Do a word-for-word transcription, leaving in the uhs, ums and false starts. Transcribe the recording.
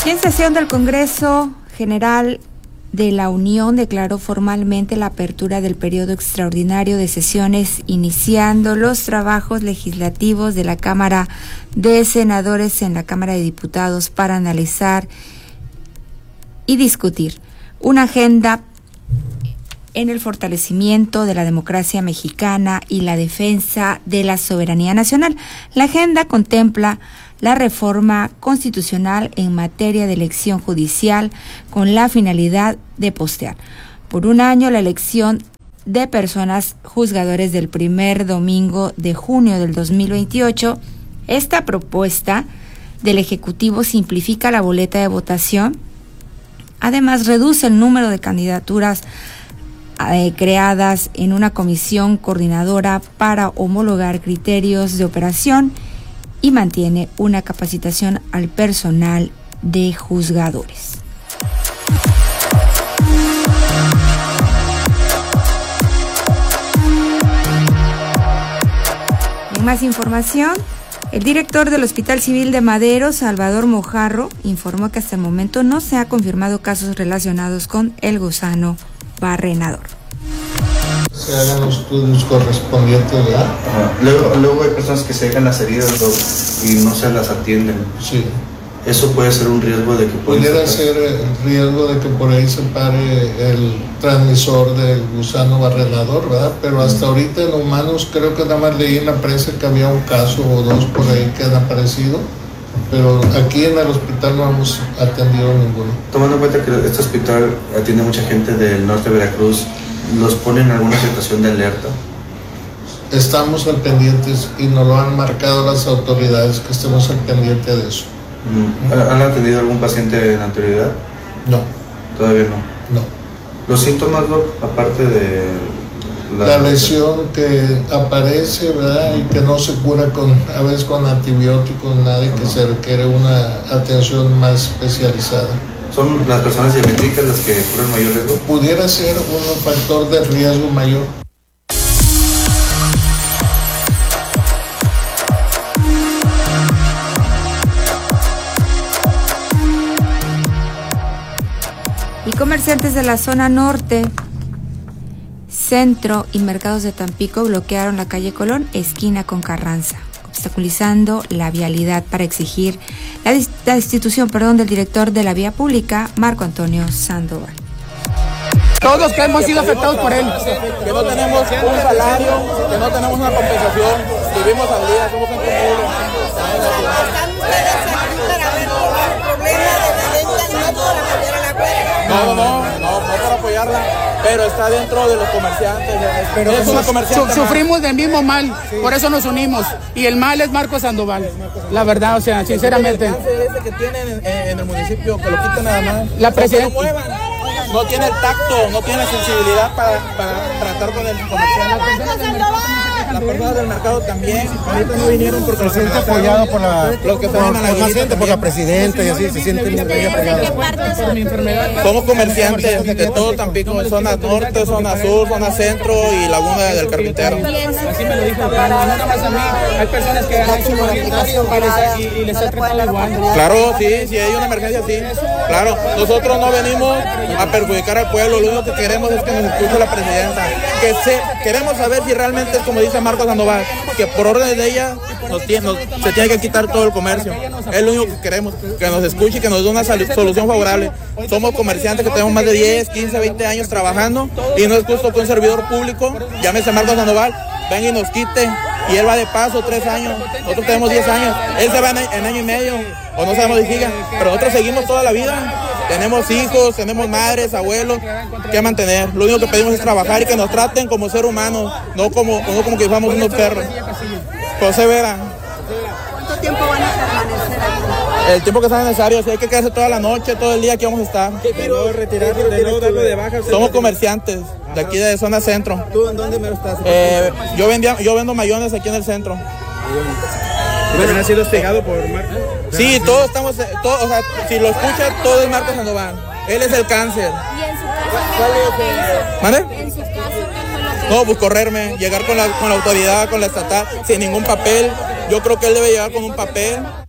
Y en sesión del Congreso General de la Unión declaró formalmente la apertura del periodo extraordinario de sesiones, iniciando los trabajos legislativos de la Cámara de Senadores en la Cámara de Diputados para analizar y discutir una agenda en el fortalecimiento de la democracia mexicana y la defensa de la soberanía nacional. La agenda contempla la reforma constitucional en materia de elección judicial con la finalidad de postear por un año la elección de personas juzgadores del primer domingo de junio del dos mil veintiocho. Esta propuesta del Ejecutivo simplifica la boleta de votación, además reduce el número de candidaturas eh, creadas en una comisión coordinadora para homologar criterios de operación y mantiene una capacitación al personal de juzgadores. En más información, el director del Hospital Civil de Madero, Salvador Mojarro, informó que hasta el momento no se ha confirmado casos relacionados con el gusano barrenador. Se hagan los estudios correspondientes, ¿verdad? Uh, luego, luego hay personas que se dejan las heridas y no se las atienden. Sí. Eso puede ser un riesgo de que pudiera ser el riesgo de que por ahí se pare el transmisor del gusano barrenador, ¿verdad? Pero hasta mm. ahorita en humanos creo que nada más leí en la prensa que había un caso o dos por ahí que han aparecido, pero aquí en el hospital no hemos atendido ninguno. Tomando en cuenta que este hospital atiende mucha gente del norte de Veracruz, ¿los ponen en alguna situación de alerta? Estamos al pendientes y nos lo han marcado las autoridades que estemos al pendiente de eso. ¿Han atendido algún paciente en anterioridad? No. ¿Todavía no? No. ¿Los síntomas, Doc, aparte de la, la lesión que aparece, ¿verdad? Y que no se cura con, a veces con antibióticos, nada, y que no. Se requiere una atención más especializada? ¿Son las personas diabéticas las que corren mayor riesgo? Pudiera ser un factor de riesgo mayor. Y comerciantes de la zona norte, centro y mercados de Tampico bloquearon la calle Colón, esquina con Carranza, obstaculizando la vialidad para exigir la, dis- la destitución perdón, del director de la vía pública, Marco Antonio Sandoval. Todos los que hemos sido afectados por él. Que no tenemos un salario, que no tenemos una compensación, vivimos al día, somos gente pobre. No, no, no, no, no para apoyarla, pero está dentro de los comerciantes. Pero es una comerciante su, sufrimos del mismo mal, sí. Por eso nos unimos. Y el mal es Marco Sandoval, la verdad, o sea, sinceramente. El ese que tienen en, en el municipio, que lo quiten nada más. La presidenta. No tiene el tacto, no tiene la sensibilidad para, para tratar con el comerciante. Las personas del mercado también. Ahorita no vinieron porque se siente apoyado por la, los que por, por la gente, por la presidenta y así se siente muy apoyado. Somos comerciantes de todo Tampico, zona norte, zona sur, zona centro y Laguna del Carpintero. Así me lo dijo, no nada más a mí. Hay personas que han hecho movimientación y, y les ha tratado igual. Claro, sí, si hay una emergencia, sí. Claro, nosotros no venimos a perjudicar al pueblo, lo único que queremos es que nos escuche la presidenta. Que se, queremos saber si realmente es como dice Marco Sandoval, que por orden de ella nos tiene, nos, se tiene que quitar todo el comercio. Es lo único que queremos, que nos escuche y que nos dé una sal, solución favorable. Somos comerciantes que tenemos más de diez, quince, veinte años trabajando y no es justo que un servidor público, llámese Marco Sandoval, venga y nos quite. Y él va de paso tres años, nosotros tenemos diez años, él se va en, en año y medio, o no sabemos si siga, pero nosotros seguimos toda la vida. Tenemos hijos, tenemos madres, abuelos que mantener. Lo único que pedimos es trabajar y que nos traten como ser humanos, no como, no como que fuéramos unos perros. José Vera. ¿Cuánto tiempo van a permanecer aquí? El tiempo que sea necesario, si hay que quedarse toda la noche, todo el día aquí vamos a estar. De no retirar, de no darlo de baja. Somos comerciantes de aquí de zona centro. ¿Tú en dónde me estás? Eh, yo, vendía, yo vendo mayones aquí en el centro. ¿Bueno, ha sido hostigado por Marco? Sí, todos estamos, todos, o sea, si lo escucha, todo es Marco Sandoval. Él es el cáncer. ¿Y en su caso? ¿Mande? ¿En su caso qué fue lo que... No, pues correrme, llegar con la, con la autoridad, con la estatal, sin ningún papel. Yo creo que él debe llegar con un papel